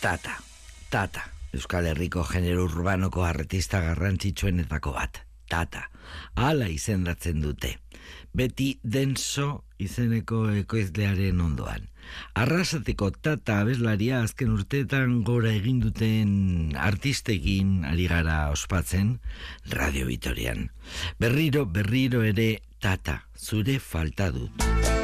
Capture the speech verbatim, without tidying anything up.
Tata, Tata, Euskal Herriko genero urbanoko artista garrantzitsuenetako bat. Tata, hala izendatzen dute. Beti Denso izeneko ekoizlearen ondoan. Arrasateko Tata abeslaria azken urteetan gora egin duten artistekin ari gara ospatzen Radio Vitorian. Berriro, berriro ere Tata, zure falta dut.